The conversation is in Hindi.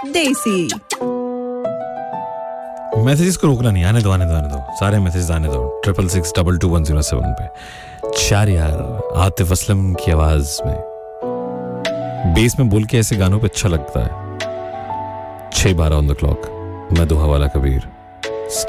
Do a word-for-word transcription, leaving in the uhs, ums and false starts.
देसी। मैसेजेस को रोकना नहीं, आने दो आने दो आने दो सारे मैसेजेस आने दो। Triple six double two one zero seven पे। चार यार आतिफ असलम की आवाज में बेस में बोल के ऐसे गानों पे अच्छा लगता है। छह बारह ऑन द क्लॉक। मैं दो हवाला कबीर।